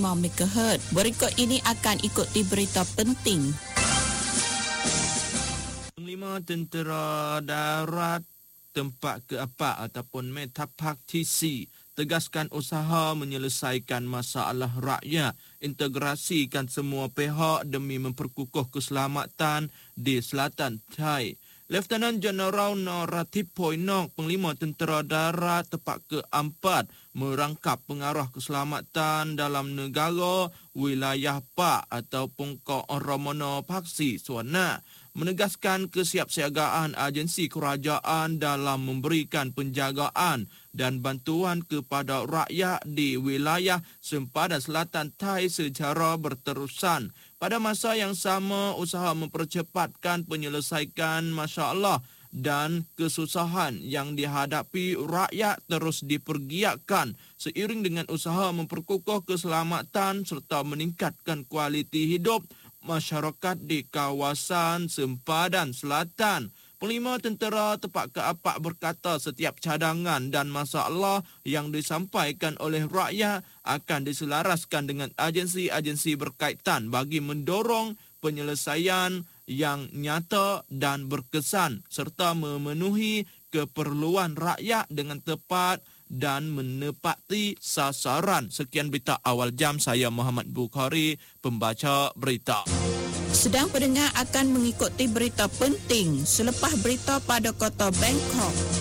MHz. Berikut ini akan ikuti berita penting. Panglima Tentera Darat Tempat ke-4 ataupun Metapak TC tegaskan usaha menyelesaikan masalah rakyat, integrasikan semua pihak demi memperkukuh keselamatan di Selatan Thai. Lieutenant General Noratip Poinok, Panglima Tentera Darat Tempat ke-4, merangkap pengarah keselamatan dalam negara wilayah Pak ataupun Kok Romono Paksi Suana, menegaskan kesiapsiagaan agensi kerajaan dalam memberikan penjagaan dan bantuan kepada rakyat di wilayah sempadan Selatan Thai secara berterusan. Pada masa yang sama, usaha mempercepatkan penyelesaian masalah dan kesusahan yang dihadapi rakyat terus dipergiatkan seiring dengan usaha memperkukuh keselamatan serta meningkatkan kualiti hidup masyarakat di kawasan sempadan Selatan. Panglima Tentera Tempat ke-4 berkata setiap cadangan dan masalah yang disampaikan oleh rakyat akan diselaraskan dengan agensi-agensi berkaitan bagi mendorong penyelesaian yang nyata dan berkesan serta memenuhi keperluan rakyat dengan tepat dan menepati sasaran. Sekian berita awal jam, saya Muhammad Bukhari, pembaca berita. Sedang pendengar akan mengikuti berita penting selepas berita pada kota Bangkok.